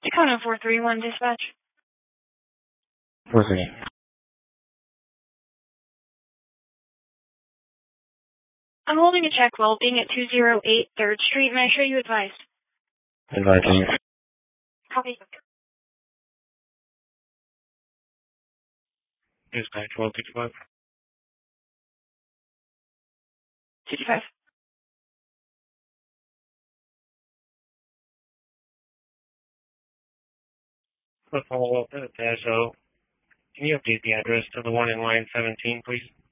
Dakota 431 dispatch. 4-3. I'm holding a check while being at 208 3rd Street. May I show you advised? Advising. Copy. Dispatch 1265. 65. Quick follow-up at Dash O. Can you update the address to the one in line 17, please?